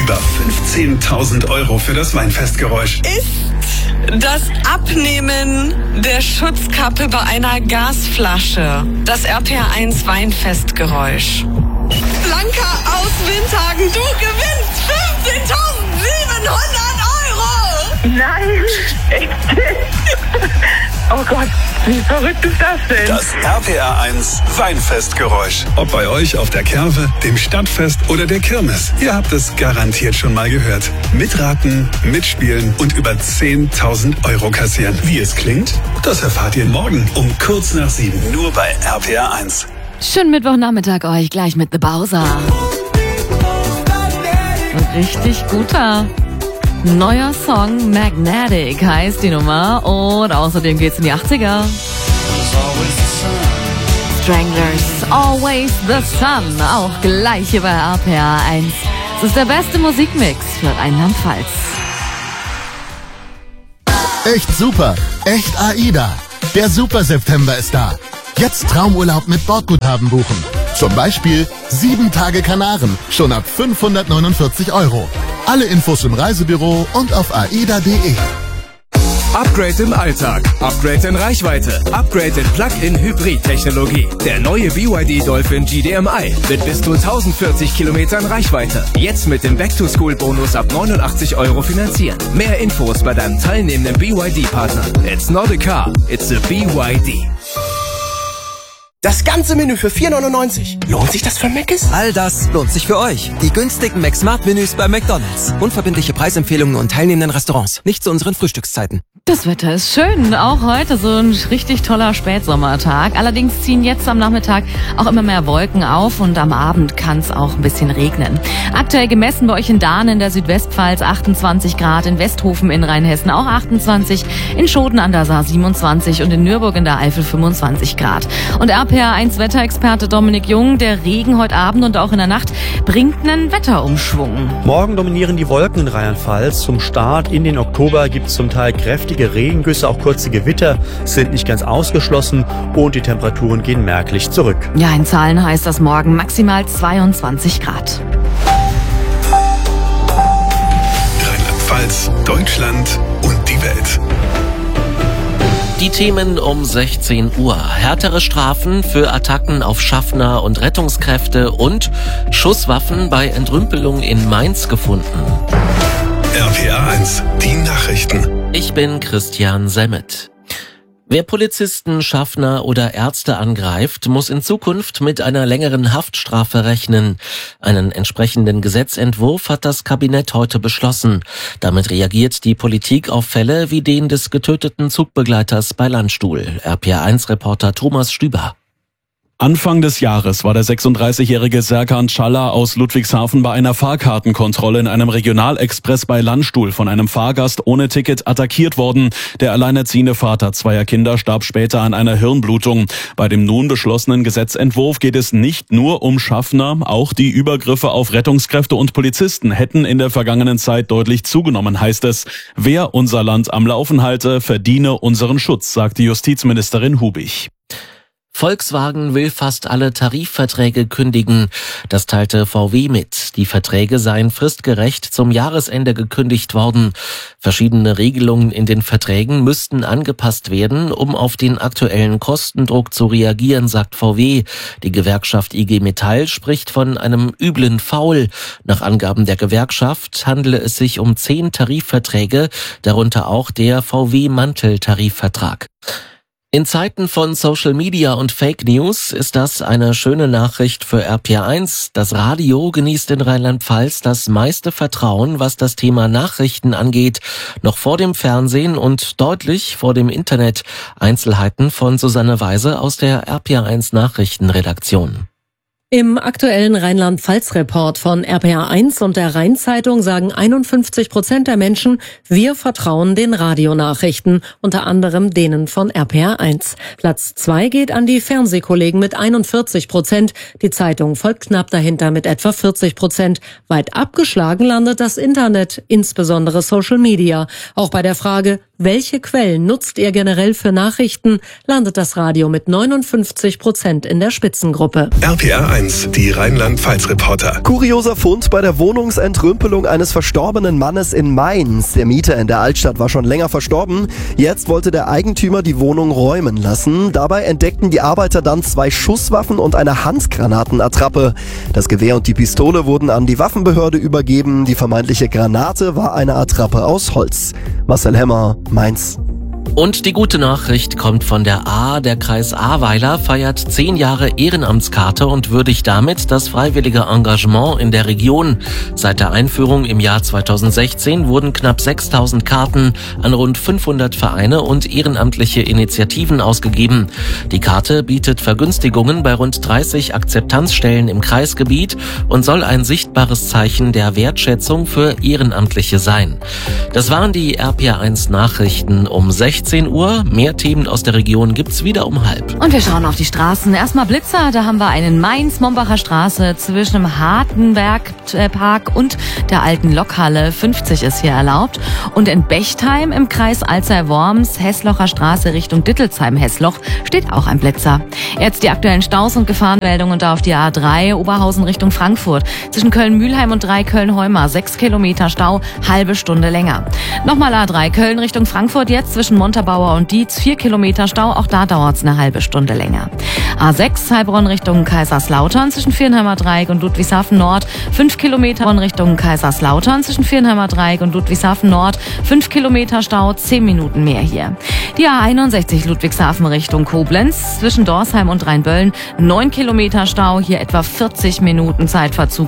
Über 15.000 € für das Weinfestgeräusch. Ist das Abnehmen der Schutzkappe bei einer Gasflasche das RPR1 Weinfestgeräusch? Blanca aus Windhagen, du gewinnst 15.700 €! Nein, echt? Oh Gott, wie verrückt ist das denn? Das RPR1 Weinfestgeräusch. Ob bei euch auf der Kerwe, dem Stadtfest oder der Kirmes. Ihr habt es garantiert schon mal gehört. Mitraten, mitspielen und über 10.000 € kassieren. Wie es klingt? Das erfahrt ihr morgen um kurz nach 7. Nur bei RPR1. Schönen Mittwochnachmittag euch gleich mit The Bowser. Richtig guter neuer Song, Magnetic heißt die Nummer, und außerdem geht's in die 80er. Stranglers, Always the Sun, auch gleich hier bei RPR1. Es ist der beste Musikmix für Rheinland-Pfalz. Echt super, echt AIDA. Der Super September ist da. Jetzt Traumurlaub mit Bordguthaben buchen. Zum Beispiel 7 Tage Kanaren, schon ab 549 €. Alle Infos im Reisebüro und auf aida.de. Upgrade im Alltag, Upgrade in Reichweite, Upgrade in Plug-in-Hybrid-Technologie. Der neue BYD Dolphin GDMI mit bis zu 1040 Kilometern Reichweite. Jetzt mit dem Back-to-School-Bonus ab 89 € finanzieren. Mehr Infos bei deinem teilnehmenden BYD-Partner. It's not a car, it's a BYD. Das ganze Menü für 4,99. Lohnt sich das für Mc's? All das lohnt sich für euch. Die günstigen McSmart-Menüs bei McDonald's. Unverbindliche Preisempfehlungen und teilnehmenden Restaurants. Nicht zu unseren Frühstückszeiten. Das Wetter ist schön, auch heute so ein richtig toller Spätsommertag. Allerdings ziehen jetzt am Nachmittag auch immer mehr Wolken auf und am Abend kann es auch ein bisschen regnen. Aktuell gemessen bei euch in Dahn in der Südwestpfalz 28 Grad, in Westhofen in Rheinhessen auch 28, in Schoden an der Saar 27 und in Nürburg in der Eifel 25 Grad. Und RPR1 Wetterexperte Dominik Jung, der Regen heute Abend und auch in der Nacht bringt einen Wetterumschwung. Morgen dominieren die Wolken in Rheinland-Pfalz. Zum Start in den Oktober gibt es zum Teil kräftige Regengüsse, auch kurze Gewitter sind nicht ganz ausgeschlossen und die Temperaturen gehen merklich zurück. Ja, in Zahlen heißt das morgen maximal 22 Grad. Rheinland-Pfalz, Deutschland und die Welt. Die Themen um 16 Uhr. Härtere Strafen für Attacken auf Schaffner und Rettungskräfte und Schusswaffen bei Entrümpelung in Mainz gefunden. RPR1, die Nachrichten. Ich bin Christian Semmet. Wer Polizisten, Schaffner oder Ärzte angreift, muss in Zukunft mit einer längeren Haftstrafe rechnen. Einen entsprechenden Gesetzentwurf hat das Kabinett heute beschlossen. Damit reagiert die Politik auf Fälle wie den des getöteten Zugbegleiters bei Landstuhl. RPR1-Reporter Thomas Stüber. Anfang des Jahres war der 36-jährige Serkan Çalla aus Ludwigshafen bei einer Fahrkartenkontrolle in einem Regionalexpress bei Landstuhl von einem Fahrgast ohne Ticket attackiert worden. Der alleinerziehende Vater zweier Kinder starb später an einer Hirnblutung. Bei dem nun beschlossenen Gesetzentwurf geht es nicht nur um Schaffner, auch die Übergriffe auf Rettungskräfte und Polizisten hätten in der vergangenen Zeit deutlich zugenommen, heißt es. Wer unser Land am Laufen halte, verdiene unseren Schutz, sagte Justizministerin Hubich. Volkswagen will fast alle Tarifverträge kündigen. Das teilte VW mit. Die Verträge seien fristgerecht zum Jahresende gekündigt worden. Verschiedene Regelungen in den Verträgen müssten angepasst werden, um auf den aktuellen Kostendruck zu reagieren, sagt VW. Die Gewerkschaft IG Metall spricht von einem üblen Faul. Nach Angaben der Gewerkschaft handele es sich um 10 Tarifverträge, darunter auch der VW-Mantel-Tarifvertrag. In Zeiten von Social Media und Fake News ist das eine schöne Nachricht für RPR1. Das Radio genießt in Rheinland-Pfalz das meiste Vertrauen, was das Thema Nachrichten angeht, noch vor dem Fernsehen und deutlich vor dem Internet. Einzelheiten von Susanne Weise aus der RPR1 Nachrichtenredaktion. Im aktuellen Rheinland-Pfalz-Report von RPR1 und der Rhein-Zeitung sagen 51% der Menschen, wir vertrauen den Radionachrichten, unter anderem denen von RPR1. Platz 2 geht an die Fernsehkollegen mit 41%. Die Zeitung folgt knapp dahinter mit etwa 40%. Weit abgeschlagen landet das Internet, insbesondere Social Media. Auch bei der Frage, Welche Quellen nutzt ihr generell für Nachrichten? Landet das Radio mit 59% in der Spitzengruppe. RPR 1, die Rheinland-Pfalz-Reporter. Kurioser Fund bei der Wohnungsentrümpelung eines verstorbenen Mannes in Mainz. Der Mieter in der Altstadt war schon länger verstorben. Jetzt wollte der Eigentümer die Wohnung räumen lassen. Dabei entdeckten die Arbeiter dann 2 Schusswaffen und eine Handgranatenattrappe. Das Gewehr und die Pistole wurden an die Waffenbehörde übergeben. Die vermeintliche Granate war eine Attrappe aus Holz. Marcel Hemmer, Mainz. Und die gute Nachricht kommt von der A. Der Kreis Ahrweiler feiert 10 Jahre Ehrenamtskarte und würdigt damit das freiwillige Engagement in der Region. Seit der Einführung im Jahr 2016 wurden knapp 6.000 Karten an rund 500 Vereine und ehrenamtliche Initiativen ausgegeben. Die Karte bietet Vergünstigungen bei rund 30 Akzeptanzstellen im Kreisgebiet und soll ein sichtbares Zeichen der Wertschätzung für Ehrenamtliche sein. Das waren die RPR1 Nachrichten um 16 Uhr. Mehr Themen aus der Region gibt's wieder um 12:30. Und wir schauen auf die Straßen. Erstmal Blitzer, da haben wir einen Mainz-Mombacher Straße zwischen dem Hartenbergpark und der alten Lokhalle. 50 ist hier erlaubt. Und in Bechtheim im Kreis Alzey-Worms, Hesslocher Straße Richtung Dittelsheim-Hessloch, steht auch ein Blitzer. Jetzt die aktuellen Staus und Gefahrenmeldungen da auf die A3 Oberhausen Richtung Frankfurt. Zwischen Köln-Mühlheim und 3 Köln-Heumar 6 Kilometer Stau, halbe Stunde länger. Nochmal A3 Köln Richtung Frankfurt jetzt zwischen Montabaur und Dietz 4 Kilometer Stau, auch da dauert es eine halbe Stunde länger. A6 Heilbronn Richtung Kaiserslautern zwischen Viernheimer Dreieck und Ludwigshafen Nord 5 Kilometer Richtung Kaiserslautern zwischen Viernheimer Dreieck und Ludwigshafen Nord 5 Kilometer Stau, 10 Minuten mehr hier. Die A61 Ludwigshafen Richtung Koblenz zwischen Dorsheim und Rheinböllen 9 Kilometer Stau, hier etwa 40 Minuten Zeitverzug.